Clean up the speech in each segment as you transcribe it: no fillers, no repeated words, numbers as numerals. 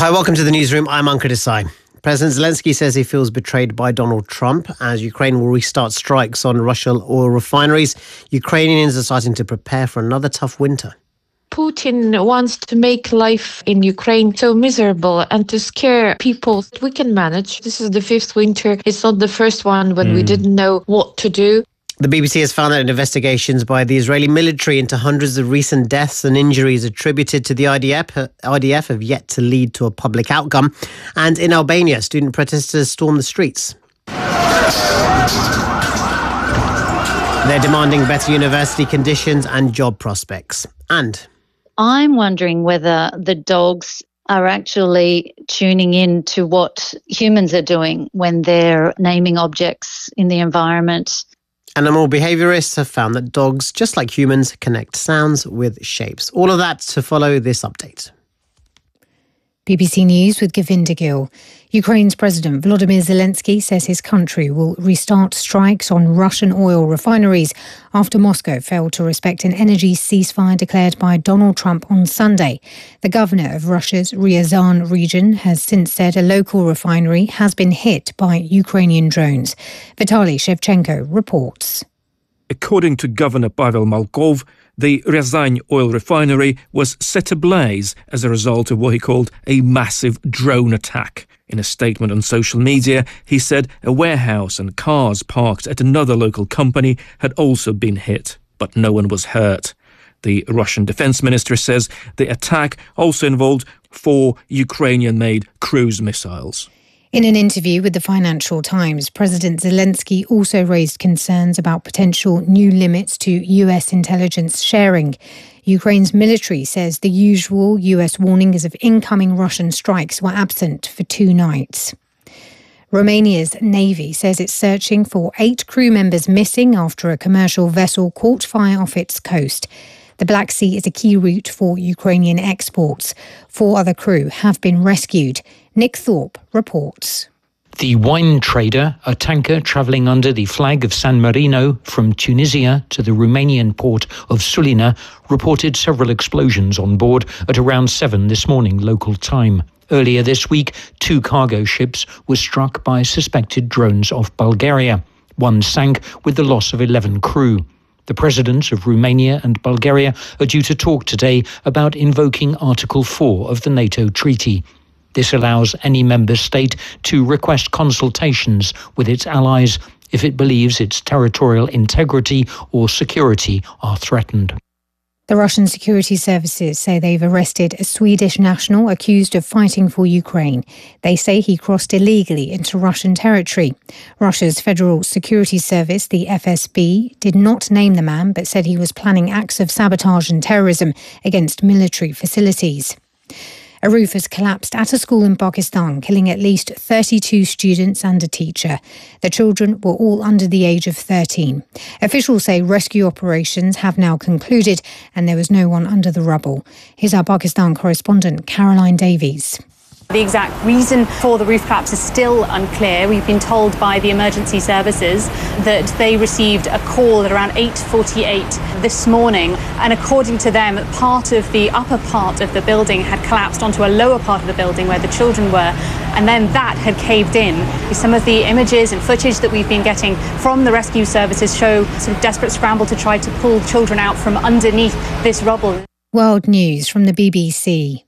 Hi, welcome to the newsroom. I'm Ankur Desai. President Zelensky says he feels betrayed by Donald Trump as Ukraine will restart strikes on Russian oil refineries. Ukrainians are starting to prepare for another tough winter. Putin wants to make life in Ukraine so miserable and to scare people. We can manage. This is the fifth winter. It's not the first one when we didn't know what to do. The BBC has found that investigations by the Israeli military into hundreds of recent deaths and injuries attributed to the IDF have yet to lead to a public outcome. And in Albania, student protesters stormed the streets. They're demanding better university conditions and job prospects. And I'm wondering whether the dogs are actually tuning in to what humans are doing when they're naming objects in the environment. Animal behaviourists have found that dogs, just like humans, connect sounds with shapes. All of that to follow this update. BBC News with Govinda Gill. Ukraine's President Volodymyr Zelensky says his country will restart strikes on Russian oil refineries after Moscow failed to respect an energy ceasefire declared by Donald Trump on Sunday. The governor of Russia's Ryazan region has since said a local refinery has been hit by Ukrainian drones. Vitaly Shevchenko reports. According to Governor Pavel Malkov, the Ryazan oil refinery was set ablaze as a result of what he called a massive drone attack. In a statement on social media, he said a warehouse and cars parked at another local company had also been hit, but no one was hurt. The Russian defense minister says the attack also involved 4 Ukrainian-made cruise missiles. In an interview with the Financial Times, President Zelensky also raised concerns about potential new limits to US intelligence sharing. Ukraine's military says the usual US warnings of incoming Russian strikes were absent for 2 nights. Romania's Navy says it's searching for 8 crew members missing after a commercial vessel caught fire off its coast. The Black Sea is a key route for Ukrainian exports. 4 other crew have been rescued. Nick Thorpe reports. The Wine Trader, a tanker travelling under the flag of San Marino from Tunisia to the Romanian port of Sulina, reported several explosions on board at around 7 this morning local time. Earlier this week, 2 cargo ships were struck by suspected drones off Bulgaria. One sank with the loss of 11 crew. The presidents of Romania and Bulgaria are due to talk today about invoking Article 4 of the NATO treaty. This allows any member state to request consultations with its allies if it believes its territorial integrity or security are threatened. The Russian security services say they've arrested a Swedish national accused of fighting for Ukraine. They say he crossed illegally into Russian territory. Russia's Federal Security Service, the FSB, did not name the man but said he was planning acts of sabotage and terrorism against military facilities. A roof has collapsed at a school in Pakistan, killing at least 32 students and a teacher. The children were all under the age of 13. Officials say rescue operations have now concluded and there was no one under the rubble. Here's our Pakistan correspondent, Caroline Davies. The exact reason for the roof collapse is still unclear. We've been told by the emergency services that they received a call at around 8:48 this morning. And according to them, part of the upper part of the building had collapsed onto a lower part of the building where the children were. And then that had caved in. Some of the images and footage that we've been getting from the rescue services show sort of desperate scramble to try to pull children out from underneath this rubble. World News from the BBC.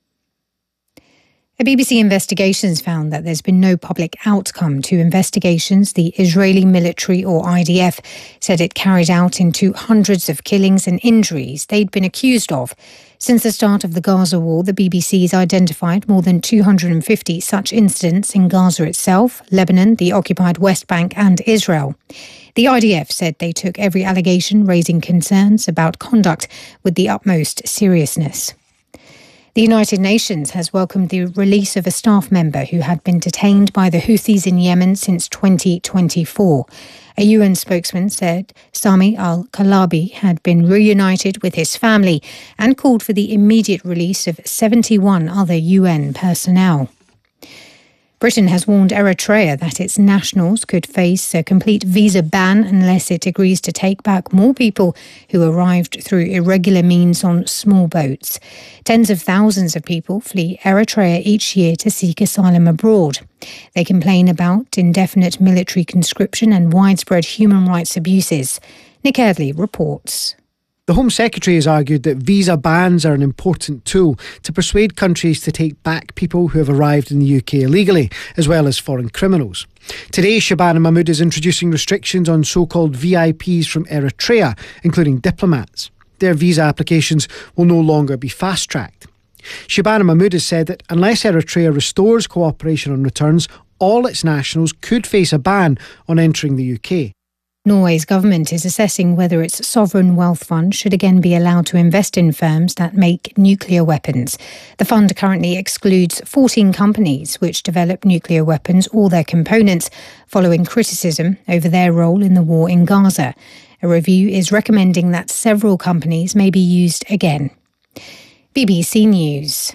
A BBC investigations found that there's been no public outcome to investigations the Israeli military or IDF said it carried out into hundreds of killings and injuries they'd been accused of. Since the start of the Gaza war, the BBC's identified more than 250 such incidents in Gaza itself, Lebanon, the occupied West Bank and Israel. The IDF said they took every allegation raising concerns about conduct with the utmost seriousness. The United Nations has welcomed the release of a staff member who had been detained by the Houthis in Yemen since 2024. A UN spokesman said Sami al-Kalabi had been reunited with his family and called for the immediate release of 71 other UN personnel. Britain has warned Eritrea that its nationals could face a complete visa ban unless it agrees to take back more people who arrived through irregular means on small boats. Tens of thousands of people flee Eritrea each year to seek asylum abroad. They complain about indefinite military conscription and widespread human rights abuses. Nick Eardley reports. The Home Secretary has argued that visa bans are an important tool to persuade countries to take back people who have arrived in the UK illegally, as well as foreign criminals. Today, Shabana Mahmood is introducing restrictions on so-called VIPs from Eritrea, including diplomats. Their visa applications will no longer be fast-tracked. Shabana Mahmood has said that unless Eritrea restores cooperation on returns, all its nationals could face a ban on entering the UK. Norway's government is assessing whether its sovereign wealth fund should again be allowed to invest in firms that make nuclear weapons. The fund currently excludes 14 companies which develop nuclear weapons or their components, following criticism over their role in the war in Gaza. A review is recommending that several companies may be used again. BBC News.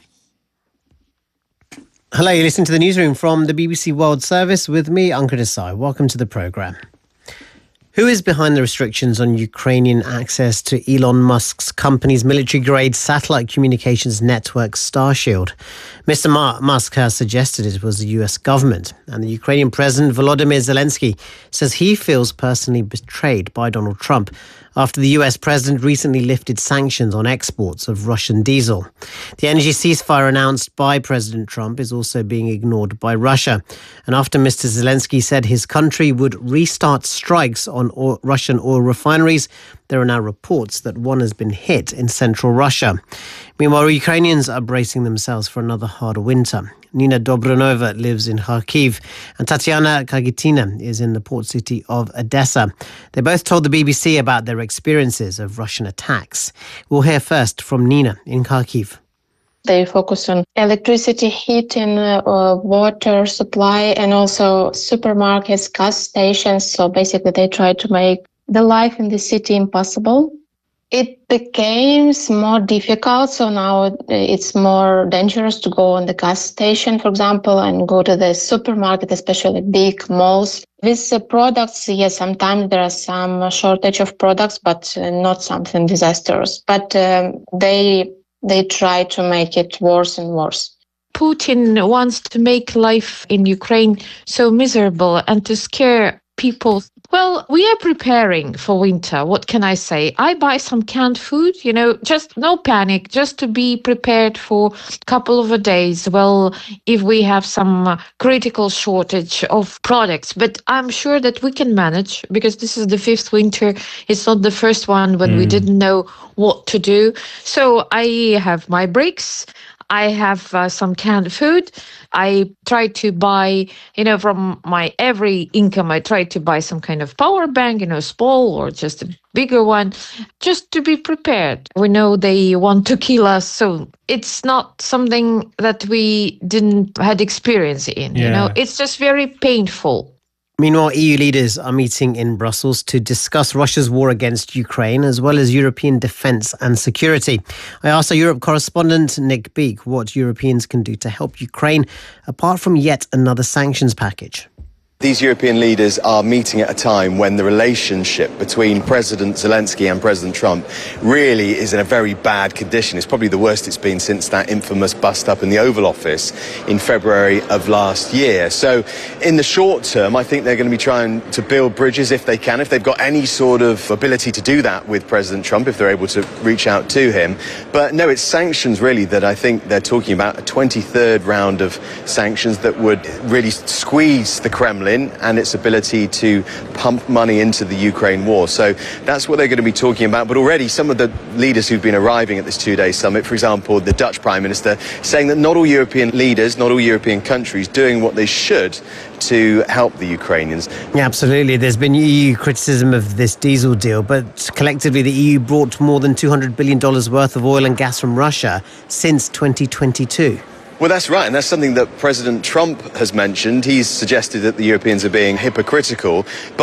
Hello, you're listening to the newsroom from the BBC World Service with me, Ankit Desai. Welcome to the programme. Who is behind the restrictions on Ukrainian access to Elon Musk's company's military-grade satellite communications network Starshield? Mr. Musk has suggested it was the US government, and the Ukrainian President Volodymyr Zelensky says he feels personally betrayed by Donald Trump after the US president recently lifted sanctions on exports of Russian diesel. The energy ceasefire announced by President Trump is also being ignored by Russia. And after Mr. Zelensky said his country would restart strikes on Russian oil refineries, there are now reports that one has been hit in central Russia. Meanwhile, Ukrainians are bracing themselves for another hard winter. Nina Dobronova lives in Kharkiv and Tatiana Kagitina is in the port city of Odessa. They both told the BBC about their experiences of Russian attacks. We'll hear first from Nina in Kharkiv. They focus on electricity, heating, water supply, and also supermarkets, gas stations. So basically they try to make the life in the city impossible. It became more difficult, so now it's more dangerous to go on the gas station, for example, and go to the supermarket, especially big malls. With the products, yes, sometimes there are some shortage of products, but not something disastrous. But they try to make it worse and worse. Putin wants to make life in Ukraine so miserable and to scare people. Well, we are preparing for winter. What can I say? I buy some canned food, just no panic, just to be prepared for a couple of days. Well, if we have some critical shortage of products, but I'm sure that we can manage because this is the fifth winter. It's not the first one when we didn't know what to do. So I have my bricks. I have some canned food. I try to buy, from my every income, I try to buy some kind of power bank, small or just a bigger one, just to be prepared. We know they want to kill us, so it's not something that we didn't had experience in, It's just very painful. Meanwhile, EU leaders are meeting in Brussels to discuss Russia's war against Ukraine, as well as European defence and security. I asked our Europe correspondent Nick Beake what Europeans can do to help Ukraine, apart from yet another sanctions package. These European leaders are meeting at a time when the relationship between President Zelensky and President Trump really is in a very bad condition. It's probably the worst it's been since that infamous bust-up in the Oval Office in February of last year. So in the short term, I think they're going to be trying to build bridges if they can, if they've got any sort of ability to do that with President Trump, if they're able to reach out to him. But no, it's sanctions really that I think they're talking about, a 23rd round of sanctions that would really squeeze the Kremlin and its ability to pump money into the Ukraine war. So that's what they're going to be talking about. But already some of the leaders who've been arriving at this two-day summit, for example, the Dutch Prime Minister, saying that not all European leaders, not all European countries doing what they should to help the Ukrainians. Yeah, absolutely. There's been EU criticism of this diesel deal, but collectively the EU brought more than $200 billion worth of oil and gas from Russia since 2022. Well, that's right, and that's something that President Trump has mentioned. He's suggested that the Europeans are being hypocritical, but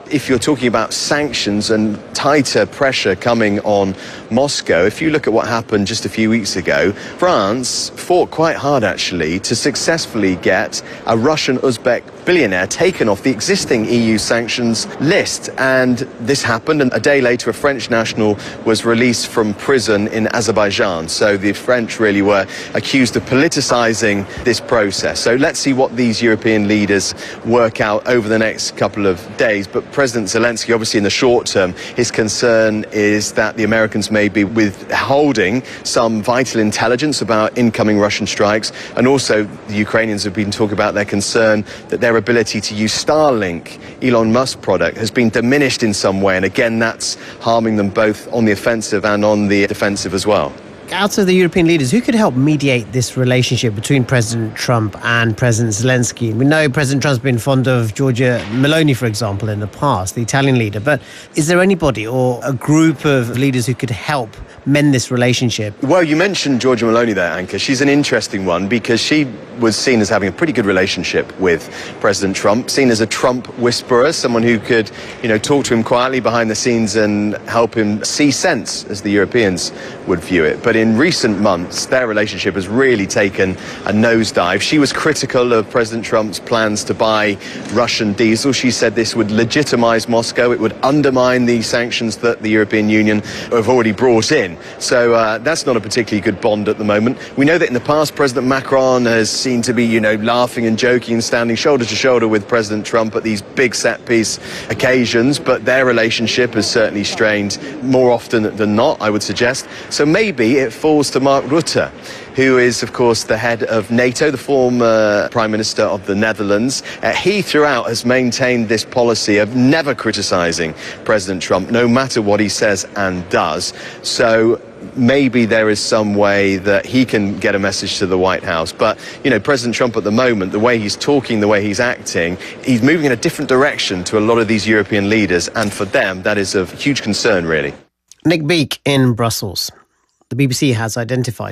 if you're talking about sanctions and tighter pressure coming on Moscow, if you look at what happened just a few weeks ago, France fought quite hard, actually, to successfully get a Russian Uzbek billionaire taken off the existing EU sanctions list. And this happened, and a day later, a French national was released from prison in Azerbaijan. So the French really were accused of politicizing this process. So let's see what these European leaders work out over the next couple of days. But President Zelensky, obviously in the short term, his concern is that the Americans may be withholding some vital intelligence about incoming Russian strikes. And also the Ukrainians have been talking about their concern that their ability to use Starlink, Elon Musk product, has been diminished in some way. And again, that's harming them both on the offensive and on the defensive as well. Out of the European leaders, who could help mediate this relationship between President Trump and President Zelensky? We know President Trump's been fond of Giorgia Meloni, for example, in the past, the Italian leader. But is there anybody or a group of leaders who could help mend this relationship? Well, you mentioned Giorgia Meloni there, Anka. She's an interesting one because she was seen as having a pretty good relationship with President Trump, seen as a Trump whisperer, someone who could, talk to him quietly behind the scenes and help him see sense, as the Europeans would view it. But in recent months, their relationship has really taken a nosedive. She was critical of President Trump's plans to buy Russian diesel. She said this would legitimize Moscow. It would undermine the sanctions that the European Union have already brought in. So that's not a particularly good bond at the moment. We know that in the past, President Macron has seen to be, laughing and joking and standing shoulder to shoulder with President Trump at these big set-piece occasions, but their relationship has certainly strained more often than not, I would suggest. So maybe it falls to Mark Rutte, who is, of course, the head of NATO, the former Prime Minister of the Netherlands. He, throughout, has maintained this policy of never criticising President Trump, no matter what he says and does. So maybe there is some way that he can get a message to the White House. But, President Trump at the moment, the way he's talking, the way he's acting, he's moving in a different direction to a lot of these European leaders. And for them, that is of huge concern, really. Nick Beake in Brussels. The BBC has identified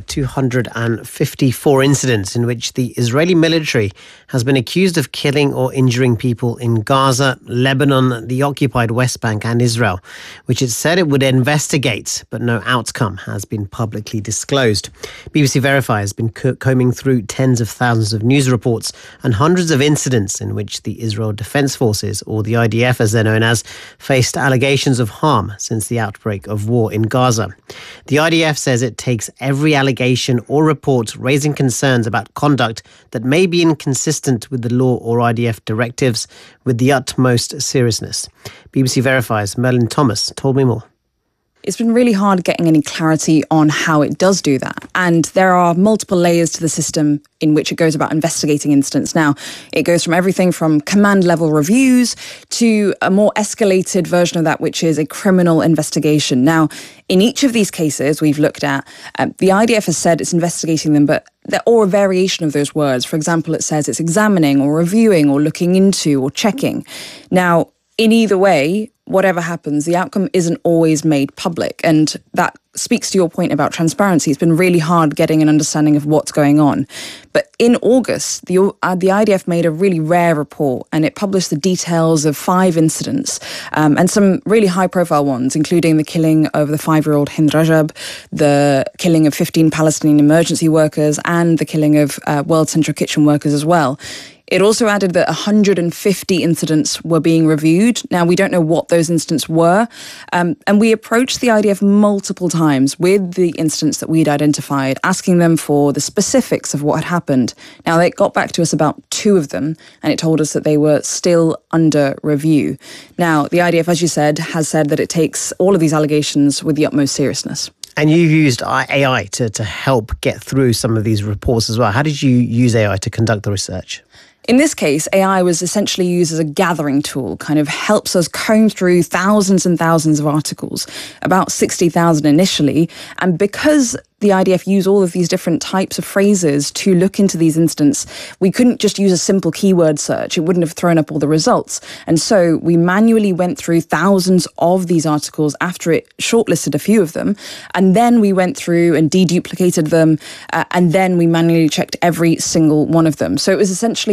254 incidents in which the Israeli military has been accused of killing or injuring people in Gaza, Lebanon, the occupied West Bank and Israel, which it said it would investigate, but no outcome has been publicly disclosed. BBC Verify has been combing through tens of thousands of news reports and hundreds of incidents in which the Israel Defense Forces, or the IDF as they're known as, faced allegations of harm since the outbreak of war in Gaza. The IDF says it takes every allegation or report raising concerns about conduct that may be inconsistent with the law or IDF directives with the utmost seriousness. BBC Verify's Merlin Thomas told me more. It's been really hard getting any clarity on how it does do that. And there are multiple layers to the system in which it goes about investigating incidents. Now, it goes from everything from command level reviews to a more escalated version of that, which is a criminal investigation. Now, in each of these cases we've looked at, the IDF has said it's investigating them, but or a variation of those words. For example, it says it's examining or reviewing or looking into or checking. Now, in either way, whatever happens, the outcome isn't always made public. And that speaks to your point about transparency. It's been really hard getting an understanding of what's going on. But in August, the IDF made a really rare report, and it published the details of 5 incidents and some really high-profile ones, including the killing of the 5-year-old Hind Rajab, the killing of 15 Palestinian emergency workers, and the killing of World Central Kitchen workers as well. It also added that 150 incidents were being reviewed. Now, we don't know what those incidents were. And we approached the IDF multiple times with the incidents that we'd identified, asking them for the specifics of what had happened. Now, they got back to us about 2 of them, and it told us that they were still under review. Now, the IDF, as you said, has said that it takes all of these allegations with the utmost seriousness. And you've used AI to help get through some of these reports as well. How did you use AI to conduct the research? In this case, AI was essentially used as a gathering tool, kind of helps us comb through thousands and thousands of articles, about 60,000 initially. And because the IDF used all of these different types of phrases to look into these incidents, we couldn't just use a simple keyword search. It wouldn't have thrown up all the results. And so we manually went through thousands of these articles after it shortlisted a few of them. And then we went through and deduplicated them. And then we manually checked every single one of them. So it was essentially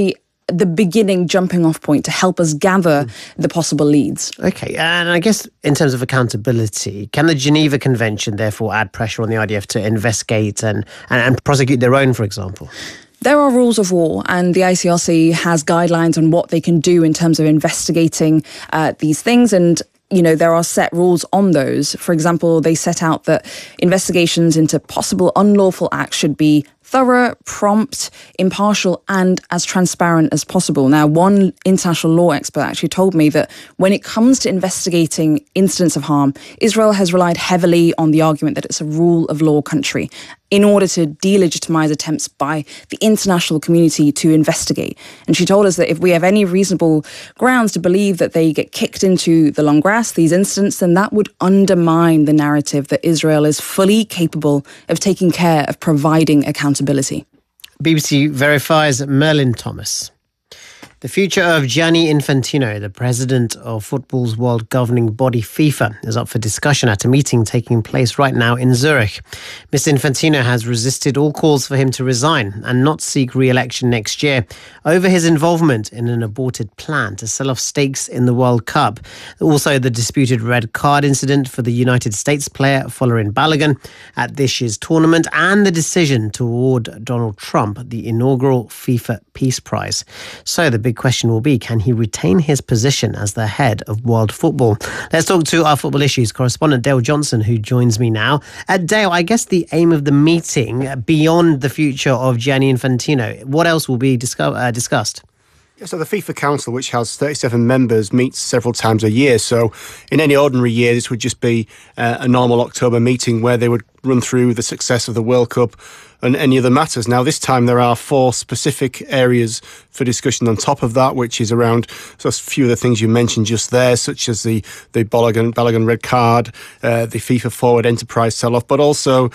the beginning jumping off point to help us gather the possible leads. Okay, and I guess in terms of accountability, can the Geneva Convention therefore add pressure on the IDF to investigate and prosecute their own, for example? There are rules of war, and the ICRC has guidelines on what they can do in terms of investigating these things. And there are set rules on those. For example, they set out that investigations into possible unlawful acts should be thorough, prompt, impartial, and as transparent as possible. Now, one international law expert actually told me that when it comes to investigating incidents of harm, Israel has relied heavily on the argument that it's a rule of law country in order to delegitimize attempts by the international community to investigate. And she told us that if we have any reasonable grounds to believe that they get kicked into the long grass, these incidents, then that would undermine the narrative that Israel is fully capable of taking care of providing accountability. BBC verifies Merlin Thomas. The future of Gianni Infantino, the president of football's world governing body FIFA, is up for discussion at a meeting taking place right now in Zurich. Mr. Infantino has resisted all calls for him to resign and not seek re-election next year over his involvement in an aborted plan to sell off stakes in the World Cup. Also, the disputed red card incident for the United States player Folarin Balogun at this year's tournament, and the decision to award Donald Trump the inaugural FIFA Peace Prize. So the big question will be, can he retain his position as the head of world football? Let's talk to our football issues correspondent Dale Johnson, who joins me now. Dale, I guess the aim of the meeting, beyond the future of Gianni Infantino, what else will be discussed? So the FIFA Council, which has 37 members, meets several times a year. So in any ordinary year, this would just be a normal October meeting where they would run through the success of the World Cup and any other matters. Now, this time there are 4 specific areas for discussion on top of that, which is around a few of the things you mentioned just there, such as the Balogun red card, the FIFA forward enterprise sell-off, but also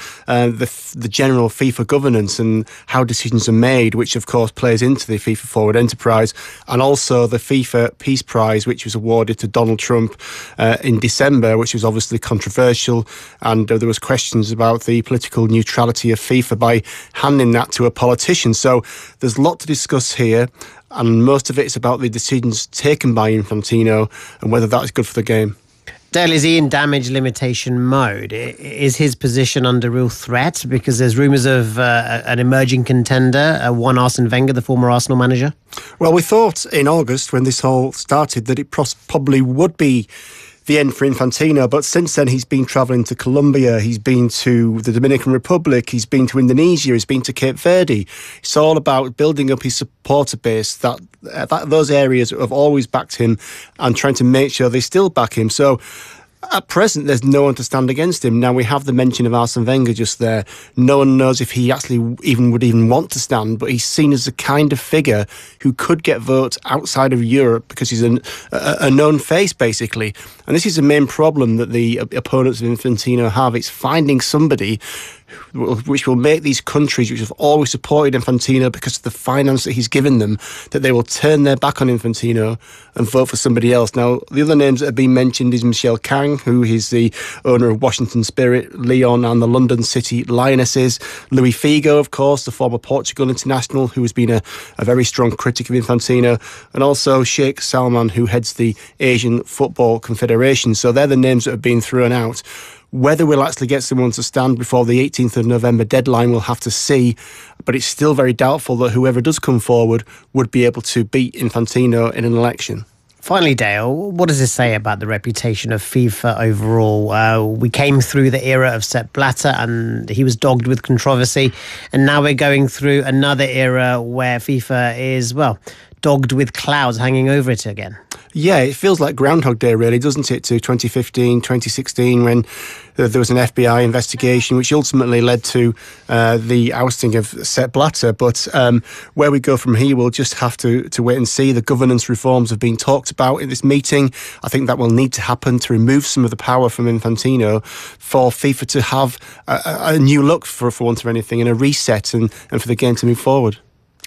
the general FIFA governance and how decisions are made, which of course plays into the FIFA forward enterprise, and also the FIFA Peace Prize, which was awarded to Donald Trump in December, which was obviously controversial, and there was questions about the political neutrality of FIFA by handing that to a politician. So there's a lot to discuss here, and most of it is about the decisions taken by Infantino and whether that is good for the game. Dale, is he in damage limitation mode? Is his position under real threat? Because there's rumours of an emerging contender, one Arsene Wenger, the former Arsenal manager. Well, we thought in August, when this all started, that it probably would be the end for Infantino, but since then he's been travelling to Colombia, he's been to the Dominican Republic, he's been to Indonesia, he's been to Cape Verde. It's all about building up his supporter base, that those areas have always backed him, and trying to make sure they still back him. So at present, there's no one to stand against him. Now, we have the mention of Arsene Wenger just there. No one knows if he actually would want to stand, but he's seen as the kind of figure who could get votes outside of Europe because he's a known face, basically. And this is the main problem that the opponents of Infantino have. It's finding somebody which will make these countries which have always supported Infantino because of the finance that he's given them, that they will turn their back on Infantino and vote for somebody else. Now, the other names that have been mentioned is Michel Kang, who is the owner of Washington Spirit, Lyon and the London City Lionesses. Luis Figo, of course, the former Portugal international, who has been a very strong critic of Infantino, and also Sheikh Salman, who heads the Asian Football Confederation. So they're the names that have been thrown out. Whether we'll actually get someone to stand before the 18th of November deadline, we'll have to see. But it's still very doubtful that whoever does come forward would be able to beat Infantino in an election. Finally, Dale, what does this say about the reputation of FIFA overall? We came through the era of Sepp Blatter and he was dogged with controversy. And now we're going through another era where FIFA is, dogged with clouds hanging over it again. Yeah, it feels like Groundhog Day, really, doesn't it, to 2015, 2016, when there was an FBI investigation, which ultimately led to the ousting of Sepp Blatter. But where we go from here, we'll just have to wait and see. The governance reforms have been talked about in this meeting. I think that will need to happen to remove some of the power from Infantino for FIFA to have a new look, for want of anything, and a reset, and for the game to move forward.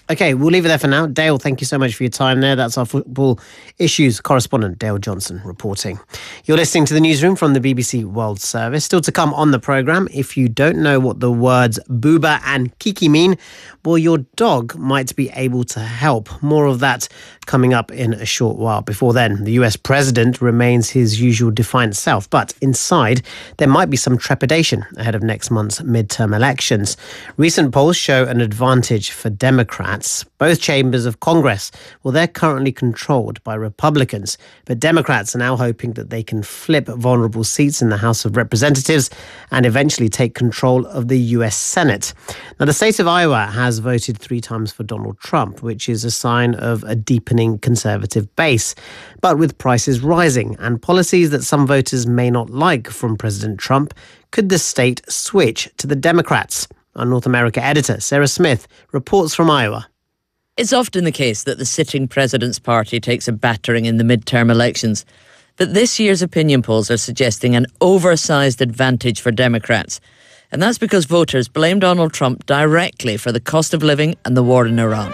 Okay, we'll leave it there for now. Dale, thank you so much for your time there. That's our football issues correspondent, Dale Johnson, reporting. You're listening to the newsroom from the BBC World Service. Still to come on the programme, if you don't know what the words Booba and Kiki mean, well, your dog might be able to help. More of that coming up in a short while. Before then, the US president remains his usual defiant self, but inside there might be some trepidation ahead of next month's midterm elections. Recent polls show an advantage for Democrats. Both chambers of Congress, well, they're currently controlled by Republicans, but Democrats are now hoping that they can flip vulnerable seats in the House of Representatives and eventually take control of the US Senate. Now, the state of Iowa has voted 3 times for Donald Trump, which is a sign of a deepening conservative base. But with prices rising and policies that some voters may not like from President Trump, could the state switch to the Democrats? Our North America editor, Sarah Smith, reports from Iowa. It's often the case that the sitting president's party takes a battering in the midterm elections. But this year's opinion polls are suggesting an oversized advantage for Democrats. And that's because voters blame Donald Trump directly for the cost of living and the war in Iran.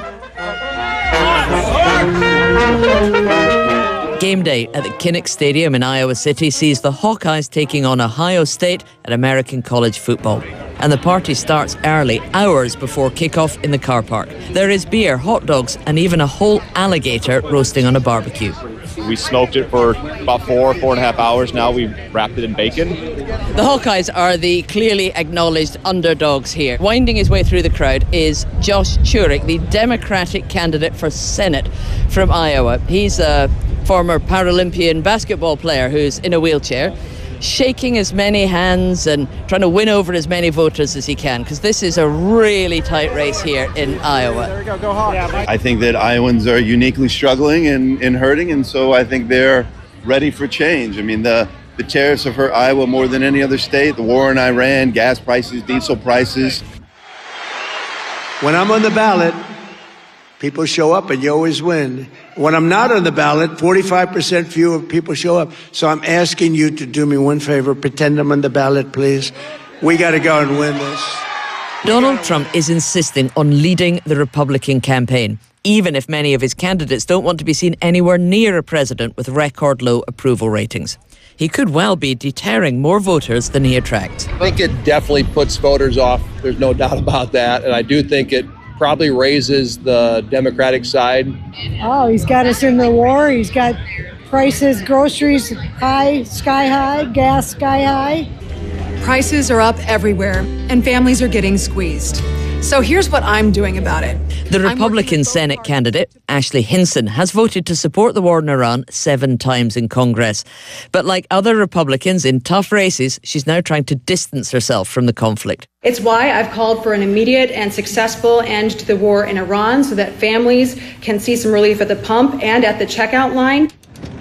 Game day at the Kinnick Stadium in Iowa City sees the Hawkeyes taking on Ohio State at American college football. And the party starts early, hours before kickoff in the car park. There is beer, hot dogs, and even a whole alligator roasting on a barbecue. We smoked it for about 4.5 hours now. We wrapped it in bacon. The Hawkeyes are the clearly acknowledged underdogs here. Winding his way through the crowd is Josh Churich, the Democratic candidate for Senate from Iowa. He's a former Paralympian basketball player who's in a wheelchair, shaking as many hands and trying to win over as many voters as he can, because this is a really tight race here in Iowa. There we go, go Hawks. I think that Iowans are uniquely struggling and hurting, and so I think they're ready for change. I mean, the tariffs have hurt Iowa more than any other state. The war in Iran, gas prices, diesel prices. When I'm on the ballot, people show up and you always win. When I'm not on the ballot, 45% fewer people show up. So I'm asking you to do me one favor. Pretend I'm on the ballot, please. We got to go and win this. Donald Trump is insisting on leading the Republican campaign, even if many of his candidates don't want to be seen anywhere near a president with record low approval ratings. He could well be deterring more voters than he attracts. I think it definitely puts voters off. There's no doubt about that. And I do think it probably raises the Democratic side. Oh, he's got us in the war. He's got prices, groceries high, sky high, gas sky high. Prices are up everywhere, and families are getting squeezed. So here's what I'm doing about it. The Republican Senate candidate, Ashley Hinson, has voted to support the war in Iran 7 times in Congress. But like other Republicans in tough races, she's now trying to distance herself from the conflict. It's why I've called for an immediate and successful end to the war in Iran so that families can see some relief at the pump and at the checkout line.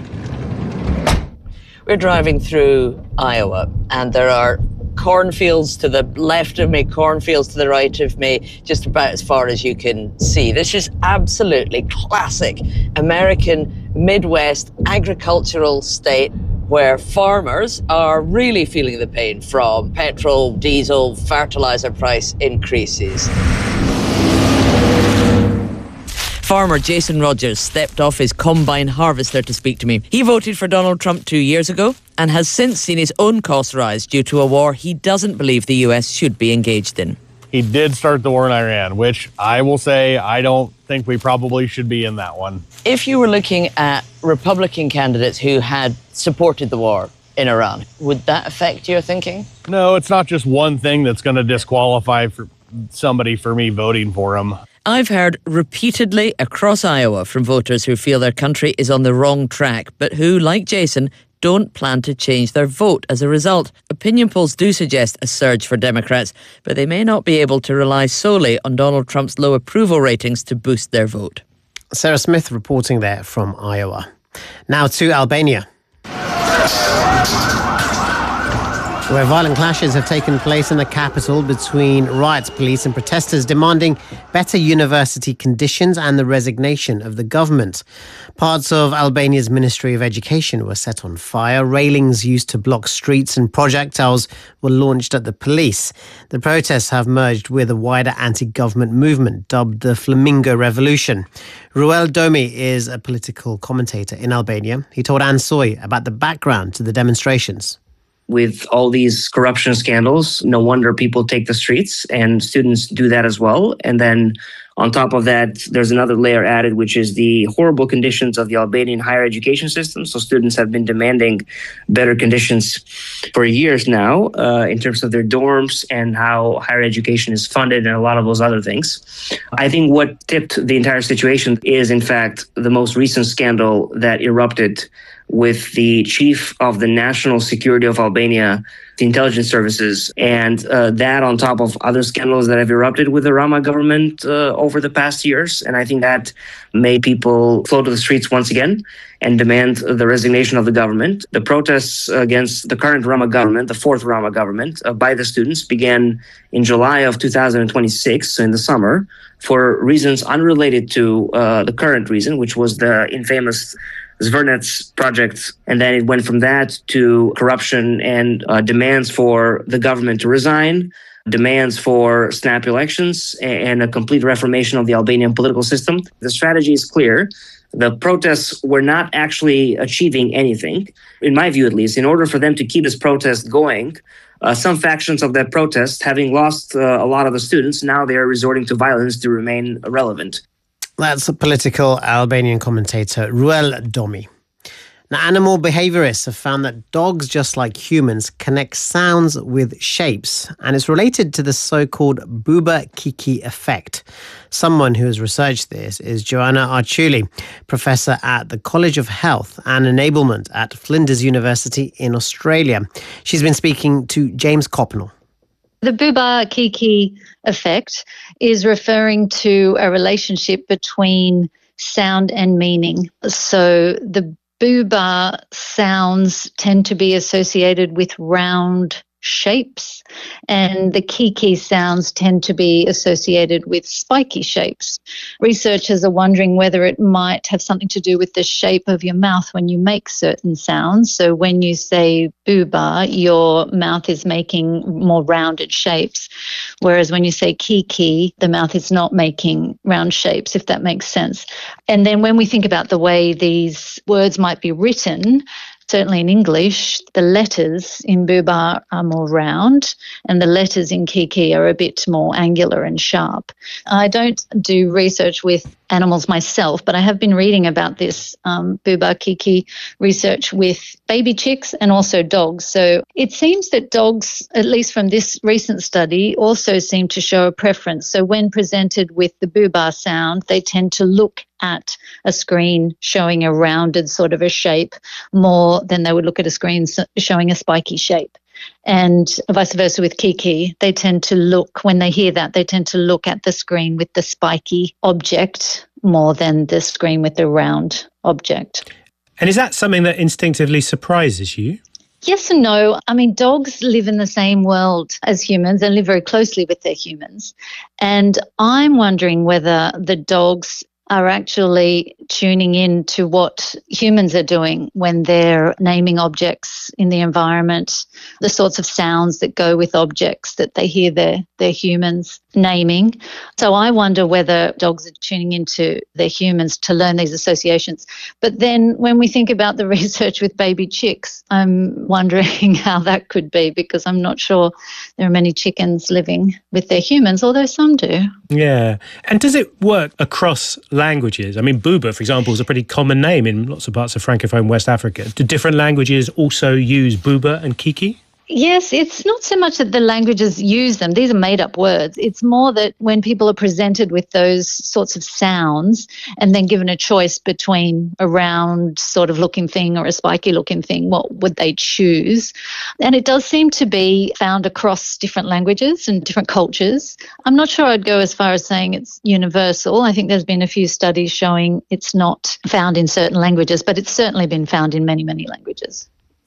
We're driving through Iowa, and there are cornfields to the left of me, cornfields to the right of me, just about as far as you can see. This is absolutely classic American Midwest agricultural state where farmers are really feeling the pain from petrol, diesel, fertilizer price increases. Farmer Jason Rogers stepped off his combine harvester to speak to me. He voted for Donald Trump 2 years ago and has since seen his own costs rise due to a war he doesn't believe the US should be engaged in. He did start the war in Iran, which I will say I don't think we probably should be in that one. If you were looking at Republican candidates who had supported the war in Iran, would that affect your thinking? No, it's not just one thing that's going to disqualify for somebody for me voting for him. I've heard repeatedly across Iowa from voters who feel their country is on the wrong track, but who, like Jason, don't plan to change their vote as a result. Opinion polls do suggest a surge for Democrats, but they may not be able to rely solely on Donald Trump's low approval ratings to boost their vote. Sarah Smith reporting there from Iowa. Now to Albania. Where violent clashes have taken place in the capital between riots police and protesters demanding better university conditions and the resignation of the government. Parts of Albania's Ministry of Education were set on fire. Railings used to block streets and projectiles were launched at the police. The protests have merged with a wider anti-government movement dubbed the Flamingo Revolution. Ruel Domi is a political commentator in Albania. He told Anne Soy about the background to the demonstrations. With all these corruption scandals, no wonder people take the streets, and students do that as well. And then on top of that, there's another layer added, which is the horrible conditions of the Albanian higher education system. So students have been demanding better conditions for years now in terms of their dorms and how higher education is funded and a lot of those other things. I think what tipped the entire situation is, in fact, the most recent scandal that erupted with the chief of the National Security of Albania, the intelligence services, and that on top of other scandals that have erupted with the Rama government over the past years. And I think that made people flow to the streets once again and demand the resignation of the government. The protests against the current Rama government, the fourth Rama government, by the students began in July of 2026, so in the summer, for reasons unrelated to the current reason, which was the infamous Zvernets project, and then it went from that to corruption and demands for the government to resign, demands for snap elections, and a complete reformation of the Albanian political system. The strategy is clear. The protests were not actually achieving anything, in my view at least. In order for them to keep this protest going, some factions of that protest, having lost a lot of the students, now they are resorting to violence to remain relevant. That's a political Albanian commentator, Ruel Domi. Now, animal behaviorists have found that dogs, just like humans, connect sounds with shapes, and it's related to the so-called Buba Kiki effect. Someone who has researched this is Joanna Arciuli, professor at the College of Health and Enablement at Flinders University in Australia. She's been speaking to James Copnell. The Buba Kiki effect is referring to a relationship between sound and meaning. So the Buba sounds tend to be associated with round shapes, and the Kiki sounds tend to be associated with spiky shapes. Researchers are wondering whether it might have something to do with the shape of your mouth when you make certain sounds. So when you say Buba, your mouth is making more rounded shapes, whereas when you say Kiki, the mouth is not making round shapes, if that makes sense. And then when we think about the way these words might be written, certainly in English, the letters in Buba are more round and the letters in Kiki are a bit more angular and sharp. I don't do research with animals myself, but I have been reading about this Buba Kiki research with baby chicks and also dogs. So it seems that dogs, at least from this recent study, also seem to show a preference. So when presented with the Buba sound, they tend to look at a screen showing a rounded sort of a shape more than they would look at a screen showing a spiky shape. And vice versa with Kiki, they tend to look, when they hear that, they tend to look at the screen with the spiky object more than the screen with the round object. And is that something that instinctively surprises you? Yes and no. I mean, dogs live in the same world as humans and live very closely with their humans. And I'm wondering whether the dogs are actually tuning in to what humans are doing when they're naming objects in the environment, the sorts of sounds that go with objects that they hear their humans naming. So I wonder whether dogs are tuning into their humans to learn these associations. But then when we think about the research with baby chicks, I'm wondering how that could be, because I'm not sure there are many chickens living with their humans, although some do. Yeah. And does it work across languages? I mean, Buba, for example, is a pretty common name in lots of parts of Francophone West Africa. Do different languages also use Buba and Kiki? Yes, it's not so much that the languages use them. These are made-up words. It's more that when people are presented with those sorts of sounds and then given a choice between a round sort of looking thing or a spiky looking thing, what would they choose? And it does seem to be found across different languages and different cultures. I'm not sure I'd go as far as saying it's universal. I think there's been a few studies showing it's not found in certain languages, but it's certainly been found in many, many languages.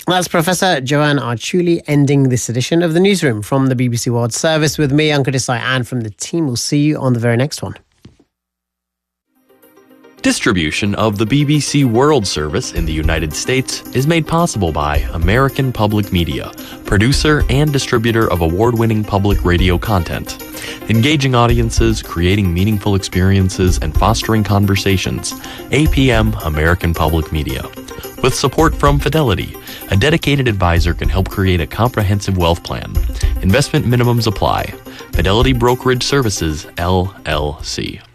That's Professor Joanne Archuli ending this edition of the Newsroom from the BBC World Service with me, Ankur Desai, and from the team. We'll see you on the very next one. Distribution of the BBC World Service in the United States is made possible by American Public Media, producer and distributor of award-winning public radio content. Engaging audiences, creating meaningful experiences, and fostering conversations. APM American Public Media. With support from Fidelity, a dedicated advisor can help create a comprehensive wealth plan. Investment minimums apply. Fidelity Brokerage Services, LLC.